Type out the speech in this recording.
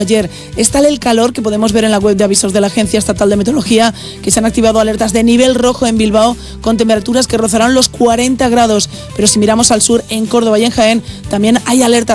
ayer. Es tal el calor que podemos ver en la web de avisos de la Agencia Estatal de Meteorología que se han activado alertas de nivel rojo en Bilbao con temperaturas que rozarán los 40 grados. Pero si miramos al sur, en Córdoba y en Jaén, también hay alertas